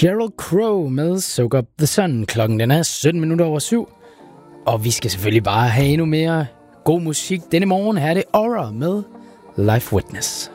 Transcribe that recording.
Sheryl Crow med Soak Up The Sun. Klokken den er 7:17. Og vi skal selvfølgelig bare have endnu mere god musik denne morgen. Her er det Aura med Life Witness.